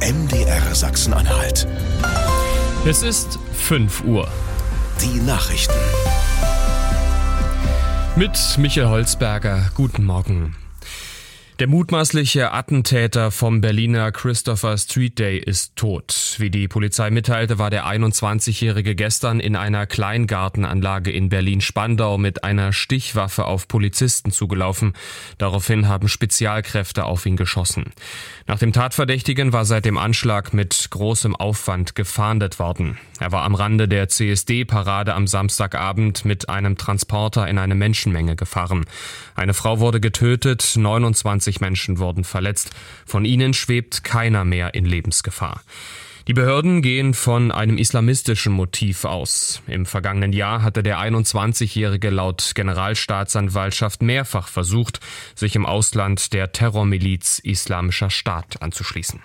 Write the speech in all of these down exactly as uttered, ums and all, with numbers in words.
M D R Sachsen-Anhalt. Es ist fünf Uhr. Die Nachrichten. Mit Michael Holzberger. Guten Morgen. Der mutmaßliche Attentäter vom Berliner Christopher Street Day ist tot. Wie die Polizei mitteilte, war der einundzwanzigjährige gestern in einer Kleingartenanlage in Berlin-Spandau mit einer Stichwaffe auf Polizisten zugelaufen. Daraufhin haben Spezialkräfte auf ihn geschossen. Nach dem Tatverdächtigen war seit dem Anschlag mit großem Aufwand gefahndet worden. Er war am Rande der C S D-Parade am Samstagabend mit einem Transporter in eine Menschenmenge gefahren. Eine Frau wurde getötet, neunundzwanzig Menschen wurden verletzt. Von ihnen schwebt keiner mehr in Lebensgefahr. Die Behörden gehen von einem islamistischen Motiv aus. Im vergangenen Jahr hatte der einundzwanzigjährige laut Generalstaatsanwaltschaft mehrfach versucht, sich im Ausland der Terrormiliz Islamischer Staat anzuschließen.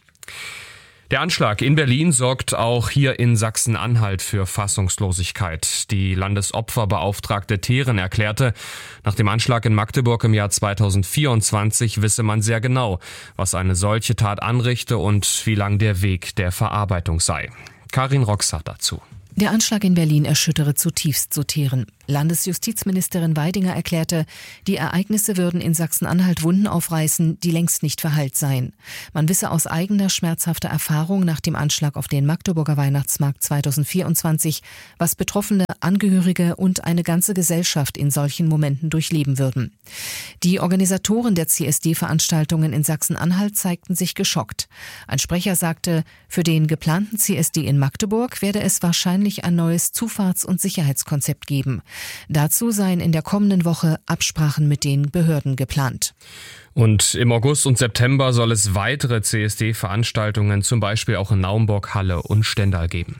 Der Anschlag in Berlin sorgt auch hier in Sachsen-Anhalt für Fassungslosigkeit. Die Landesopferbeauftragte Theren erklärte, nach dem Anschlag in Magdeburg im Jahr zweitausendvierundzwanzig wisse man sehr genau, was eine solche Tat anrichte und wie lang der Weg der Verarbeitung sei. Karin Roxat dazu. Der Anschlag in Berlin erschüttere zutiefst, so Theren. Landesjustizministerin Weidinger erklärte, die Ereignisse würden in Sachsen-Anhalt Wunden aufreißen, die längst nicht verheilt seien. Man wisse aus eigener schmerzhafter Erfahrung nach dem Anschlag auf den Magdeburger Weihnachtsmarkt zweitausendvierundzwanzig, was Betroffene, Angehörige und eine ganze Gesellschaft in solchen Momenten durchleben würden. Die Organisatoren der C S D-Veranstaltungen in Sachsen-Anhalt zeigten sich geschockt. Ein Sprecher sagte, für den geplanten C S D in Magdeburg werde es wahrscheinlich ein neues Zufahrts- und Sicherheitskonzept geben. Dazu seien in der kommenden Woche Absprachen mit den Behörden geplant. Und im August und September soll es weitere C S D-Veranstaltungen, zum Beispiel auch in Naumburg, Halle und Stendal geben.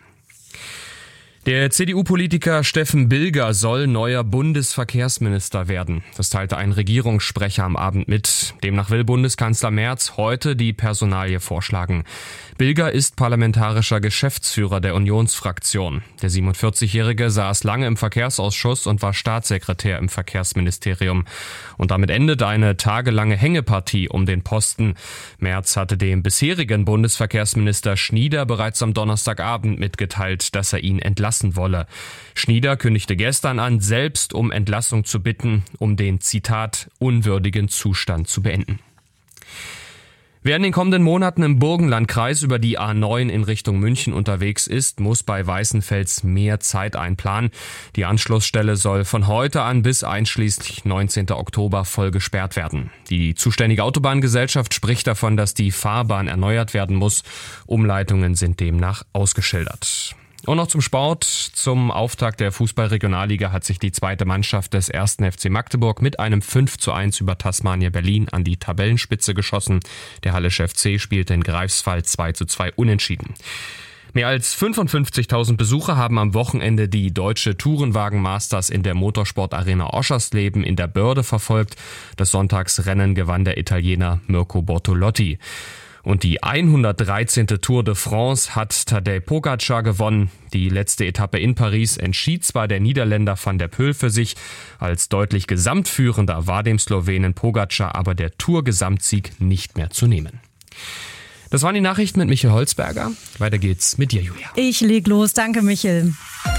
Der C D U-Politiker Steffen Bilger soll neuer Bundesverkehrsminister werden. Das teilte ein Regierungssprecher am Abend mit. Demnach will Bundeskanzler Merz heute die Personalie vorschlagen. Bilger ist parlamentarischer Geschäftsführer der Unionsfraktion. Der siebenundvierzigjährige saß lange im Verkehrsausschuss und war Staatssekretär im Verkehrsministerium. Und damit endet eine tagelange Hängepartie um den Posten. Merz hatte dem bisherigen Bundesverkehrsminister Schnieder bereits am Donnerstagabend mitgeteilt, dass er ihn entlassen wolle. Schnieder kündigte gestern an, selbst um Entlassung zu bitten, um den, Zitat, unwürdigen Zustand zu beenden. Wer in den kommenden Monaten im Burgenlandkreis über die A neun in Richtung München unterwegs ist, muss bei Weißenfels mehr Zeit einplanen. Die Anschlussstelle soll von heute an bis einschließlich neunzehnten Oktober voll gesperrt werden. Die zuständige Autobahngesellschaft spricht davon, dass die Fahrbahn erneuert werden muss. Umleitungen sind demnach ausgeschildert. Und noch zum Sport. Zum Auftakt der Fußball-Regionalliga hat sich die zweite Mannschaft des ersten F C Magdeburg mit einem fünf zu eins über Tasmania Berlin an die Tabellenspitze geschossen. Der Hallische F C spielte in Greifswald zwei zu zwei unentschieden. Mehr als fünfundfünfzigtausend Besucher haben am Wochenende die deutsche Tourenwagen-Masters in der Motorsportarena Oschersleben in der Börde verfolgt. Das Sonntagsrennen gewann der Italiener Mirko Bortolotti. Und die hundertdreizehnte Tour de France hat Tadej Pogačar gewonnen. Die letzte Etappe in Paris entschied zwar der Niederländer Van der Poel für sich. Als deutlich Gesamtführender war dem Slowenen Pogačar aber der Tour-Gesamtsieg nicht mehr zu nehmen. Das waren die Nachrichten mit Michael Holzberger. Weiter geht's mit dir, Julia. Ich leg los. Danke, Michael.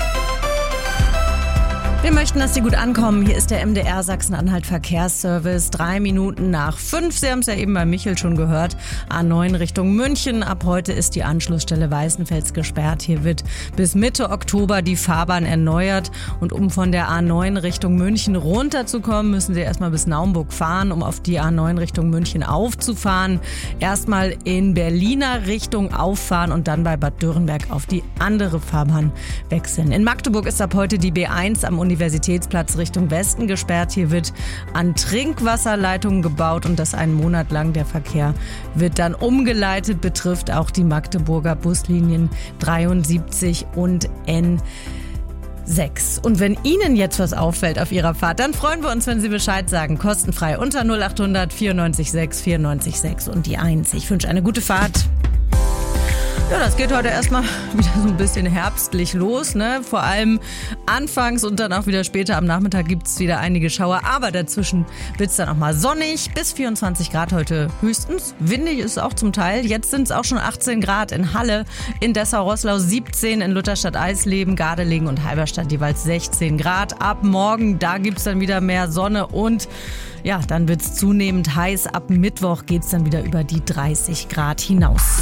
Wir möchten, dass Sie gut ankommen. Hier ist der M D R Sachsen-Anhalt Verkehrsservice. Drei Minuten nach fünf. Sie haben es ja eben bei Michael schon gehört. A neun Richtung München. Ab heute ist die Anschlussstelle Weißenfels gesperrt. Hier wird bis Mitte Oktober die Fahrbahn erneuert. Und um von der A neun Richtung München runterzukommen, müssen Sie erstmal bis Naumburg fahren, um auf die A neun Richtung München aufzufahren. Erstmal in Berliner Richtung auffahren und dann bei Bad Dürrenberg auf die andere Fahrbahn wechseln. In Magdeburg ist ab heute die B eins am Universitätsplatz Richtung Westen gesperrt. Hier wird an Trinkwasserleitungen gebaut und das einen Monat lang. Der Verkehr wird dann umgeleitet, betrifft auch die Magdeburger Buslinien dreiundsiebzig und N sechs. Und wenn Ihnen jetzt was auffällt auf Ihrer Fahrt, dann freuen wir uns, wenn Sie Bescheid sagen. Kostenfrei unter null acht hundert vierundneunzig sechs vierundneunzig sechs und die eins. Ich wünsche eine gute Fahrt. Ja, das geht heute erstmal wieder so ein bisschen herbstlich los, ne? Vor allem anfangs und dann auch wieder später am Nachmittag gibt es wieder einige Schauer. Aber dazwischen wird es dann auch mal sonnig, bis vierundzwanzig Grad heute höchstens. Windig ist es auch zum Teil. Jetzt sind es auch schon achtzehn Grad in Halle, in Dessau-Roßlau siebzehn, in Lutherstadt-Eisleben, Gardelegen und Halberstadt jeweils sechzehn Grad. Ab morgen, da gibt es dann wieder mehr Sonne und ja, dann wird es zunehmend heiß. Ab Mittwoch geht es dann wieder über die dreißig Grad hinaus.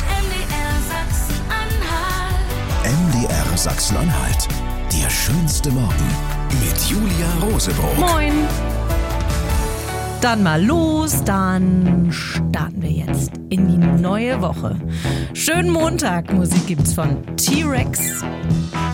M D R Sachsen-Anhalt. Der schönste Morgen mit Julia Rosebrock. Moin. Dann mal los, dann starten wir jetzt in die neue Woche. Schönen Montag, Musik gibt's von T-Rex.